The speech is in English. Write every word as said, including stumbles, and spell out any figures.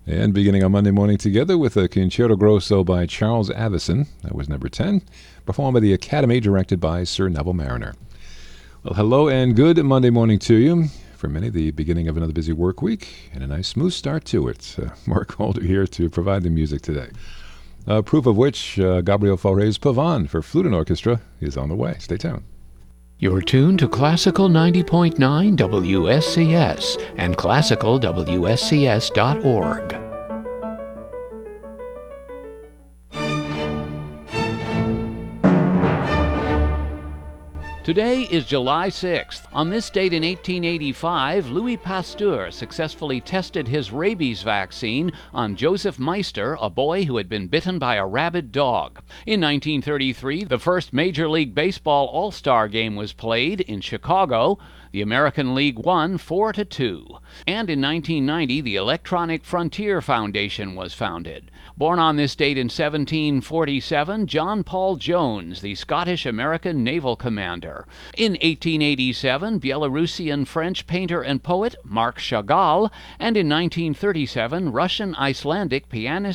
And beginning on Monday morning together with a Concerto Grosso by Charles Avison. That was number ten, performed by the Academy, directed by Sir Neville Mariner. Well, hello and good Monday morning to you. For many, the beginning of another busy work week and a nice smooth start to it. Uh, Mark Holder here to provide the music today. Uh, proof of which, uh, Gabriel Fauré's Pavane for flute and orchestra is on the way. Stay tuned. You're tuned to Classical ninety point nine W S C S and classical W S C S dot org. Today is July sixth. On this date in eighteen eighty-five, Louis Pasteur successfully tested his rabies vaccine on Joseph Meister, a boy who had been bitten by a rabid dog. In nineteen thirty-three, the first Major League Baseball All-Star game was played in Chicago. The American League won four to two. And in nineteen ninety, the Electronic Frontier Foundation was founded. Born on this date in seventeen forty-seven, John Paul Jones, the Scottish-American naval commander. In eighteen eighty-seven, Belarusian-French painter and poet Marc Chagall. And in nineteen thirty-seven, Russian-Icelandic pianist